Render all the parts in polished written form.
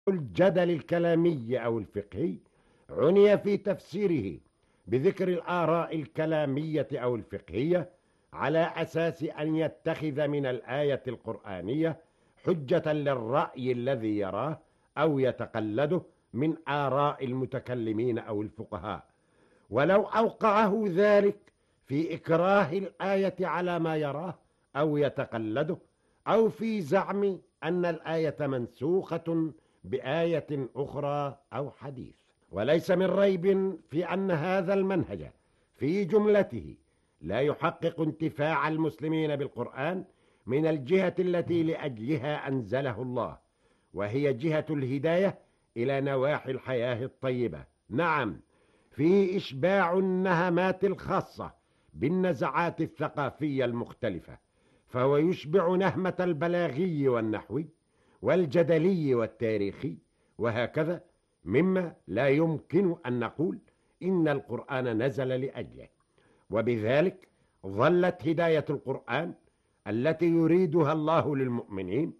الجدل الكلامي أو الفقهي عني في تفسيره بذكر الآراء الكلامية أو الفقهية على أساس أن يتخذ من الآية القرآنية حجة للرأي الذي يراه أو يتقلده من آراء المتكلمين أو الفقهاء، ولو أوقعه ذلك في إكراه الآية على ما يراه أو يتقلده، أو في زعم أن الآية منسوخة بآية أخرى أو حديث. وليس من ريب في أن هذا المنهج في جملته لا يحقق انتفاع المسلمين بالقرآن من الجهة التي لأجلها أنزله الله، وهي جهة الهداية إلى نواحي الحياة الطيبة. نعم، في إشباع النهمات الخاصة بالنزعات الثقافية المختلفة، فهو يشبع نهمة البلاغي والنحوي والجدلي والتاريخي وهكذا، مما لا يمكن أن نقول إن القرآن نزل لأجله. وبذلك ظلت هداية القرآن التي يريدها الله للمؤمنين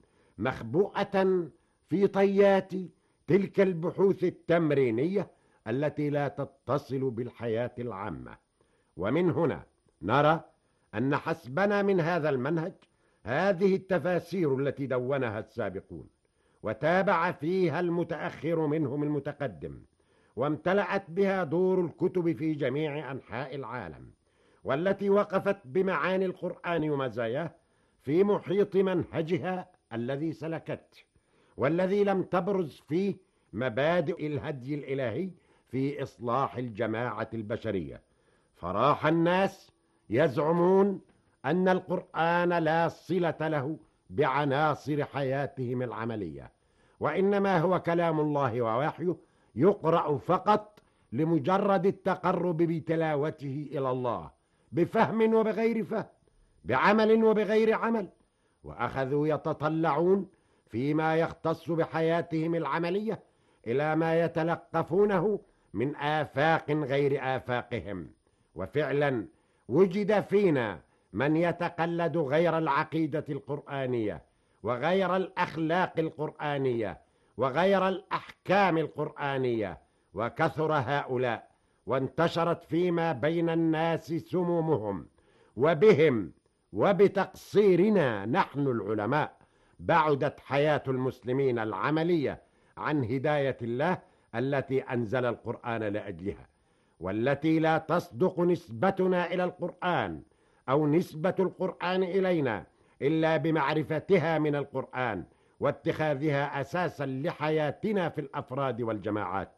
مخبوءة في طيات تلك البحوث التمرينية التي لا تتصل بالحياة العامة. ومن هنا نرى أن حسبنا من هذا المنهج هذه التفاسير التي دونها السابقون وتابع فيها المتأخر منهم المتقدم، وامتلأت بها دور الكتب في جميع أنحاء العالم، والتي وقفت بمعاني القرآن ومزاياه في محيط منهجها الذي سلكت، والذي لم تبرز فيه مبادئ الهدي الإلهي في إصلاح الجماعة البشرية. فراح الناس يزعمون أن القرآن لا صلة له بعناصر حياتهم العملية، وإنما هو كلام الله ووحيه يقرأ فقط لمجرد التقرب بتلاوته إلى الله، بفهم وبغير فهم، بعمل وبغير عمل. وأخذوا يتطلعون فيما يختص بحياتهم العملية إلى ما يتلقفونه من آفاق غير آفاقهم. وفعلا وجد فينا من يتقلد غير العقيدة القرآنية وغير الأخلاق القرآنية وغير الأحكام القرآنية، وكثر هؤلاء، وانتشرت فيما بين الناس سمومهم. وبهم وبتقصيرنا نحن العلماء بعدت حياة المسلمين العملية عن هداية الله التي أنزل القرآن لأجلها، والتي لا تصدق نسبتنا إلى القرآن أو نسبة القرآن إلينا إلا بمعرفتها من القرآن واتخاذها أساسا لحياتنا في الأفراد والجماعات.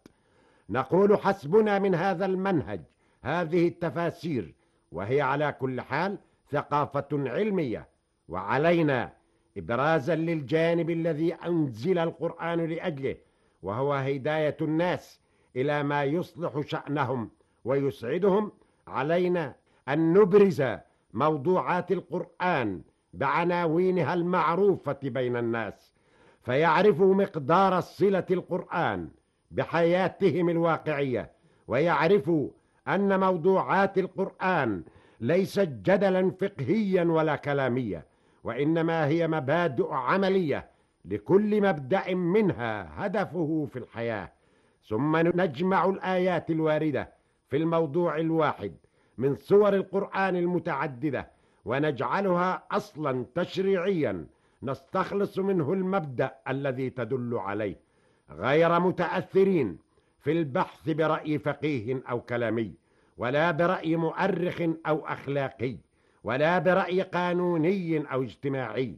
نقول حسبنا من هذا المنهج هذه التفاسير، وهي على كل حال ثقافة علمية، وعلينا إبرازا للجانب الذي أنزل القرآن لأجله، وهو هداية الناس إلى ما يصلح شأنهم ويسعدهم. علينا أن نبرز موضوعات القرآن بعناوينها المعروفة بين الناس، فيعرفوا مقدار صلة القرآن بحياتهم الواقعية، ويعرفوا أن موضوعات القرآن ليست جدلا فقهيا ولا كلاميا، وإنما هي مبادئ عملية لكل مبدأ منها هدفه في الحياة. ثم نجمع الآيات الواردة في الموضوع الواحد من صور القرآن المتعددة ونجعلها أصلا تشريعيا نستخلص منه المبدأ الذي تدل عليه، غير متأثرين في البحث برأي فقيه أو كلامي، ولا برأي مؤرخ أو أخلاقي، ولا برأي قانوني أو اجتماعي،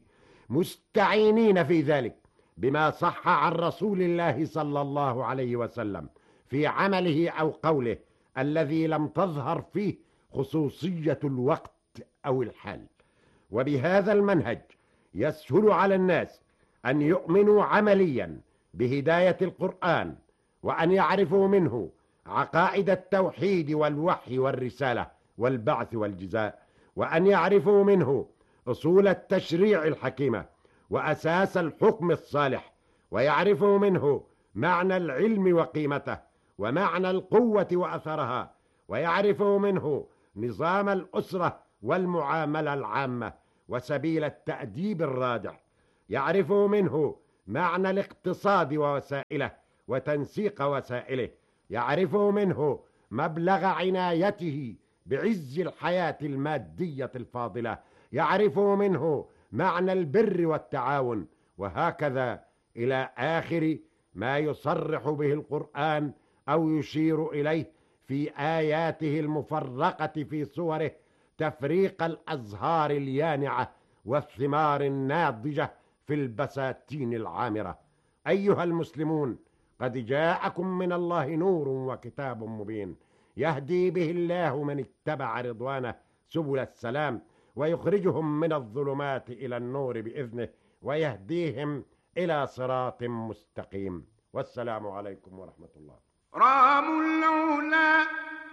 مستعينين في ذلك بما صح عن رسول الله صلى الله عليه وسلم في عمله أو قوله الذي لم تظهر فيه خصوصية الوقت أو الحال. وبهذا المنهج يسهل على الناس أن يؤمنوا عمليا بهداية القرآن، وأن يعرفوا منه عقائد التوحيد والوحي والرسالة والبعث والجزاء، وأن يعرفوا منه أصول التشريع الحكيمة وأساس الحكم الصالح، ويعرفوا منه معنى العلم وقيمته ومعنى القوة وأثرها، ويعرفوا منه نظام الأسرة والمعاملة العامة وسبيل التأديب الرادع، يعرفوا منه معنى الاقتصاد ووسائله وتنسيق وسائله، يعرف منه مبلغ عنايته بعز الحياة المادية الفاضلة، يعرف منه معنى البر والتعاون، وهكذا إلى آخر ما يصرح به القرآن أو يشير إليه في آياته المفرقة في صوره تفريق الأزهار اليانعة والثمار الناضجة في البساتين العامرة. أيها المسلمون، قد جاءكم من الله نور وكتاب مبين يهدي به الله من اتبع رضوانه سبل السلام، ويخرجهم من الظلمات إلى النور بإذنه، ويهديهم إلى صراط مستقيم. والسلام عليكم ورحمة الله. رام العلا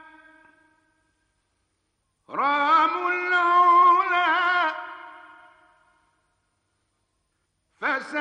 رام العلا